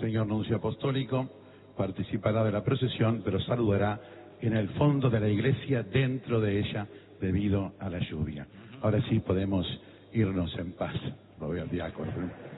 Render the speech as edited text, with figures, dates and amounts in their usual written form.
señor nuncio apostólico participará de la procesión, pero saludará en el fondo de la iglesia, dentro de ella, debido a la lluvia. Ahora sí podemos irnos en paz. Lo veo al diácono.